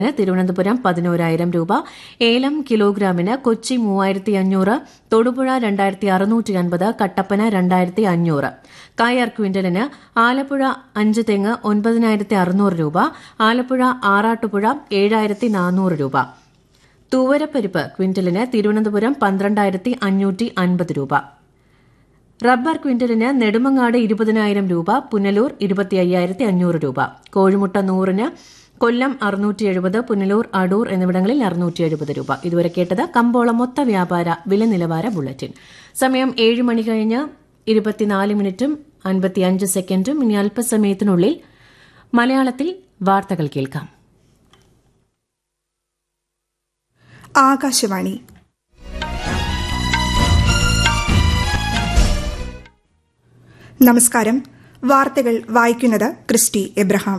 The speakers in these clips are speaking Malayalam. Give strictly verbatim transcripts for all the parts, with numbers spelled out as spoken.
തിരുവനന്തപുരം പതിനോരായിരം രൂപ, ഏലം കിലോഗ്രാമിന് കൊച്ചി മൂവായിരത്തി അഞ്ഞൂറ്, തൊടുപുഴ രണ്ടായിരത്തി അറുന്നൂറ്റി അൻപത്, കട്ടപ്പന രണ്ടായിരത്തി അഞ്ഞൂറ്. കയർ ക്വിന്റലിന് ആലപ്പുഴ അഞ്ച് തെങ്ങ് ഒൻപതിനായിരത്തി അറുന്നൂറ് രൂപ, ആലപ്പുഴ ആറാട്ടുപുഴ ഏഴായിരത്തി നാനൂറ് രൂപ. തൂവരപ്പരിപ്പ് ക്വിന്റലിന് തിരുവനന്തപുരം പന്ത്രണ്ടായിരത്തി അഞ്ഞൂറ്റി അൻപത് രൂപ. റബ്ബർ ക്വിന്റലിന് നെടുമങ്ങാട് ഇരുപതിനായിരം രൂപ, പുനലൂർ ഇരുപത്തി അയ്യായിരത്തി അഞ്ഞൂറ് രൂപ. കോഴിമുട്ട നൂറിന് കൊല്ലം അറുന്നൂറ്റി എഴുപത്, പുനലൂർ, അടൂർ എന്നിവിടങ്ങളിൽ അറുന്നൂറ്റി എഴുപത് രൂപ. ഇതുവരെ കേട്ടത് കമ്പോള മൊത്ത വ്യാപാര വില നിലവാര ബുള്ളറ്റിൻ. സമയം ഏഴ് മണി കഴിഞ്ഞ് ഇരുപത്തിനാല് മിനിറ്റും അൻപത്തിയഞ്ച് സെക്കൻഡും. ഇനി അല്പസമയത്തിനുള്ളിൽ മലയാളത്തിൽ വാർത്തകൾ കേൾക്കാം. ആകാശവാണി. നമസ്കാരം. വാർത്തകൾ വായിക്കുന്നത് ക്രിസ്റ്റി എബ്രഹാം.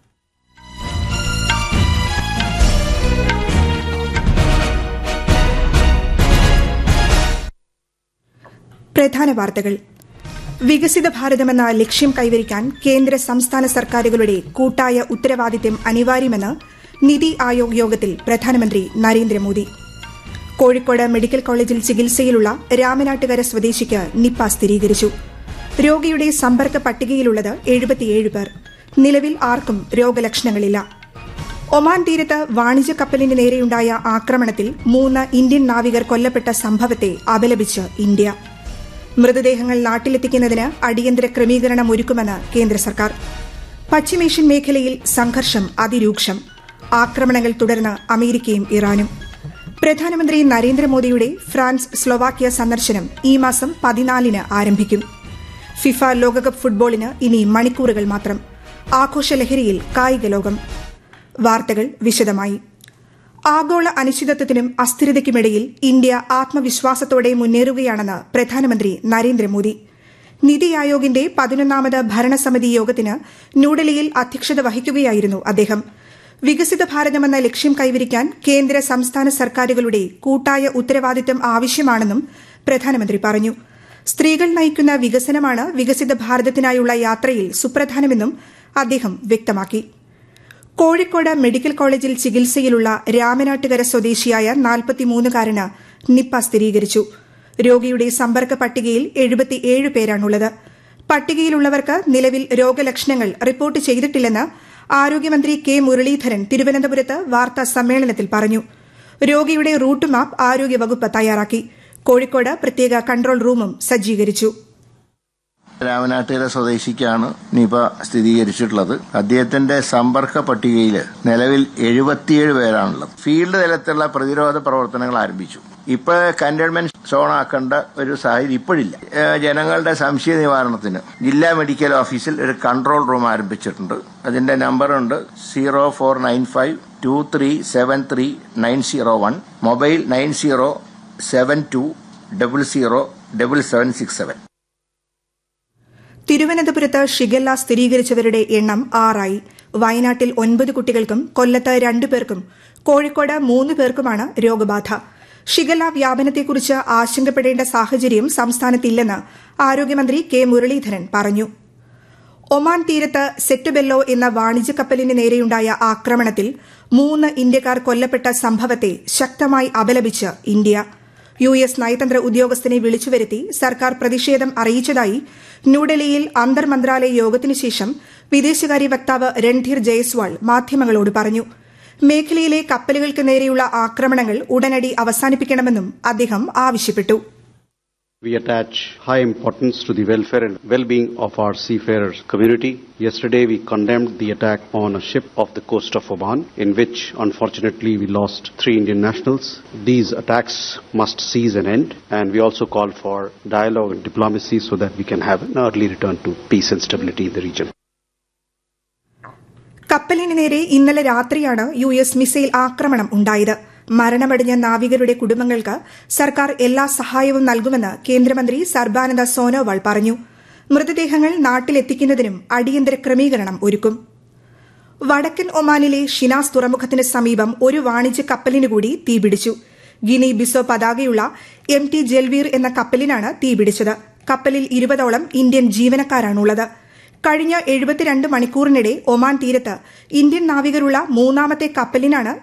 പ്രധാന വാർത്തകൾ. വികസിത ഭാരതമെന്ന ലക്ഷ്യം കൈവരിക്കാൻ കേന്ദ്ര സംസ്ഥാന സർക്കാരുകളുടെ കൂട്ടായ ഉത്തരവാദിത്തം അനിവാര്യമെന്ന് നിതി ആയോഗ് യോഗത്തിൽ പ്രധാനമന്ത്രി നരേന്ദ്രമോദി. കോഴിക്കോട് മെഡിക്കൽ കോളേജിൽ ചികിത്സയിലുള്ള രാമനാട്ടുകര സ്വദേശിക്ക് നിപ്പ സ്ഥിരീകരിച്ചു. രോഗിയുടെ സമ്പർക്ക പട്ടികയിലുള്ളത് എഴുപത്തിയേഴ് പേർ. നിലവിൽ ആർക്കും രോഗലക്ഷണങ്ങളില്ല. ഒമാൻ തീരത്ത് വാണിജ്യ കപ്പലിന് നേരെയുണ്ടായ ആക്രമണത്തിൽ മൂന്ന് ഇന്ത്യൻ നാവികർ കൊല്ലപ്പെട്ട സംഭവത്തെ അപലപിച്ച് ഇന്ത്യ. മൃതദേഹങ്ങൾ നാട്ടിലെത്തിക്കുന്നതിന് അടിയന്തര ക്രമീകരണം ഒരുക്കുമെന്ന് കേന്ദ്ര സർക്കാർ. പശ്ചിമേഷ്യൻ മേഖലയിൽ സംഘർഷം അതിരൂക്ഷം. ആക്രമണങ്ങൾ തുടർന്ന് അമേരിക്കയും ഇറാനും. പ്രധാനമന്ത്രി നരേന്ദ്രമോദിയുടെ ഫ്രാൻസ് സ്ലോവാക്യ സന്ദർശനം ഈ മാസം പതിനാലിന് ആരംഭിക്കും. ഫിഫ ലോകകപ്പ് ഫുട്ബോളിന് ഇനി മണിക്കൂറുകൾ മാത്രം. ആഘോഷലഹരിയിൽ കായിക ലോകം. വാർത്തകൾ വിശദമായി. ആഗോള അനിശ്ചിതത്വത്തിനും അസ്ഥിരതയ്ക്കുമിടയിൽ ഇന്ത്യ ആത്മവിശ്വാസത്തോടെ മുന്നേറുകയാണെന്ന് പ്രധാനമന്ത്രി നരേന്ദ്രമോദി. നിതി ആയോഗിന്റെ പതിനൊന്നാമത് ഭരണസമിതി യോഗത്തിന് ന്യൂഡൽഹിയിൽ അധ്യക്ഷത വഹിക്കുകയായിരുന്നു അദ്ദേഹം. വികസിത ഭാരതമെന്ന ലക്ഷ്യം കൈവരിക്കാൻ കേന്ദ്ര സംസ്ഥാന സർക്കാരുകളുടെ കൂട്ടായ ഉത്തരവാദിത്തം ആവശ്യമാണെന്നും പ്രധാനമന്ത്രി പറഞ്ഞു. സ്ത്രീകൾ നയിക്കുന്ന വികസനമാണ് വികസിത ഭാരതത്തിനായുള്ള യാത്രയിൽ സുപ്രധാനമെന്നും അദ്ദേഹം വ്യക്തമാക്കി. കോഴിക്കോട് മെഡിക്കൽ കോളേജിൽ ചികിത്സയിലുള്ള രാമനാട്ടുകര സ്വദേശിയായ നാൽപ്പത്തിമൂന്നുകാരന് നിപ്പ സ്ഥിരീകരിച്ചു. രോഗിയുടെ സമ്പർക്ക പട്ടികയിൽ എഴുപത്തിയേഴ് പേരാണുള്ളത്. പട്ടികയിലുള്ളവർക്ക് നിലവിൽ രോഗലക്ഷണങ്ങൾ റിപ്പോർട്ട് ചെയ്തിട്ടില്ലെന്ന് ആരോഗ്യമന്ത്രി കെ മുരളീധരൻ തിരുവനന്തപുരത്ത് വാർത്താ സമ്മേളനത്തിൽ പറഞ്ഞു. രോഗിയുടെ റൂട്ട് മാപ്പ് ആരോഗ്യവകുപ്പ് തയ്യാറാക്കി. കോഴിക്കോട് പ്രത്യേക കൺട്രോൾ റൂമും സജ്ജീകരിച്ചു. രാമനാട്ടുകര സ്വദേശിക്കാണ് നിപ സ്ഥിരീകരിച്ചിട്ടുള്ളത്. അദ്ദേഹത്തിന്റെ സമ്പർക്ക പട്ടികയിൽ നിലവിൽ എഴുപത്തിയേഴ് പേരാണുള്ളത്. ഫീൽഡ് തലത്തിലുള്ള പ്രതിരോധ പ്രവർത്തനങ്ങൾ ആരംഭിച്ചു. ഇപ്പൊ കണ്ടെയ്ൻമെന്റ് സോൺ ആക്കേണ്ട ഒരു സാഹചര്യം ഇപ്പോഴില്ല. ജനങ്ങളുടെ സംശയ നിവാരണത്തിന് ജില്ലാ മെഡിക്കൽ ഓഫീസിൽ ഒരു കൺട്രോൾ റൂം ആരംഭിച്ചിട്ടുണ്ട്. അതിന്റെ നമ്പറുണ്ട് zero four nine five to three seven three nine zero one, mobile nine zero seven to double zero double seven six seven. തിരുവനന്തപുരത്ത് ഷിഗല്ല സ്ഥിരീകരിച്ചവരുടെ എണ്ണം ആറായി. വയനാട്ടിൽ ഒൻപത് കുട്ടികൾക്കും കൊല്ലത്ത് രണ്ടു പേർക്കും കോഴിക്കോട് മൂന്ന് പേർക്കുമാണ് രോഗബാധ. ഷിഗല്ല വ്യാപനത്തെക്കുറിച്ച് ആശങ്കപ്പെടേണ്ട സാഹചര്യം സംസ്ഥാനത്തില്ലെന്ന് ആരോഗ്യമന്ത്രി കെ മുരളീധരൻ പറഞ്ഞു. ഒമാൻ തീരത്ത് സെറ്റുബെല്ലോ എന്ന വാണിജ്യ കപ്പലിന് നേരെയുണ്ടായ ആക്രമണത്തിൽ മൂന്ന് ഇന്ത്യക്കാർ കൊല്ലപ്പെട്ട സംഭവത്തെ ശക്തമായി അപലപിച്ച് ഇന്ത്യ. യു എസ് നയതന്ത്ര ഉദ്യോഗസ്ഥനെ വിളിച്ചുവരുത്തി സർക്കാർ പ്രതിഷേധം അറിയിച്ചതായി ന്യൂഡൽഹിയിൽ അന്തർ മന്ത്രാലയ യോഗത്തിനുശേഷം വിദേശകാര്യ വക്താവ് രൺധീർ ജയ്സ്വാൾ മാധ്യമങ്ങളോട് പറഞ്ഞു. മേഖലയിലെ കപ്പലുകൾക്ക് നേരെയുള്ള ആക്രമണങ്ങൾ ഉടനടി അവസാനിപ്പിക്കണമെന്നും അദ്ദേഹം ആവശ്യപ്പെട്ടു. We attach high importance to the welfare and well-being of our seafarers community. Yesterday we condemned the attack on a ship off the coast of Oman, in which unfortunately we lost three Indian nationals. These attacks must cease and end, and we also call for dialogue and diplomacy so that we can have an early return to peace and stability in the region. കപ്പലിന് നേരെ ഇന്നലെ രാത്രിയാണ് യു എസ് മിസൈൽ ആക്രമണം ഉണ്ടായത്. മരണമടഞ്ഞ നാവികരുടെ കുടുംബങ്ങൾക്ക് സർക്കാർ എല്ലാ സഹായവും നൽകുമെന്ന് കേന്ദ്രമന്ത്രി സർബാനന്ദ സോനോവാൾ പറഞ്ഞു. മൃതദേഹങ്ങൾ നാട്ടിലെത്തിക്കുന്നതിനും അടിയന്തര ക്രമീകരണം ഒരുക്കും. വടക്കൻ ഒമാനിലെ ഷിനാസ് തുറമുഖത്തിന് സമീപം ഒരു വാണിജ്യ കപ്പലിന് കൂടി തീപിടിച്ചു. ഗിനി ബിസോ പതാകയുള്ള എം ടി ജൽവീർ എന്ന കപ്പലിനാണ് തീപിടിച്ചത്. കപ്പലിൽ ഇരുപതോളം ഇന്ത്യൻ ജീവനക്കാരാണുള്ളത്. കഴിഞ്ഞ എഴുപത്തിരണ്ട് മണിക്കൂറിനിടെ ഒമാൻ തീരത്ത് ഇന്ത്യൻ നാവികരുള്ള മൂന്നാമത്തെ കപ്പലിനാണ്